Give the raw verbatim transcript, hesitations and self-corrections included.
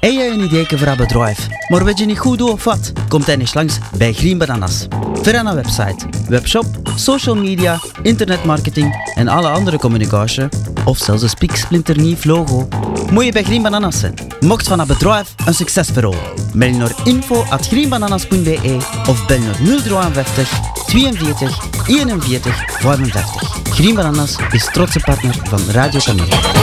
Heb je een idee voor een bedrijf, maar weet je niet goed hoe of wat? Kom dan eens langs bij Green Bananas. Voor een website, webshop, social media, internetmarketing en alle andere communicatie, of zelfs een spieksplinternieuw logo, moet je bij Green Bananas zijn. Mocht van een bedrijf een succesverhaal. Mail naar info at greenbananas punt b e of bel naar nul vijfenvijftig tweeënveertig eenenveertig vijfenvijftig. Green Bananas is trotse partner van Radio Camille.